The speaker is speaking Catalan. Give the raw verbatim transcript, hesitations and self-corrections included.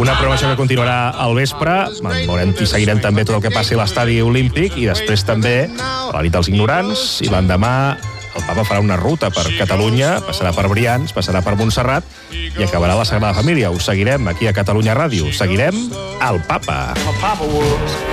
Una programació que continuarà al vespre. Veurem i seguirem també tot el que passi a l'estadi olímpic i després també la nit dels ignorants i l'endemà el papa farà una ruta per Catalunya, passarà per Brians, passarà per Montserrat i acabarà la Sagrada Família. Us seguirem aquí a Catalunya Ràdio. Seguirem al Papa.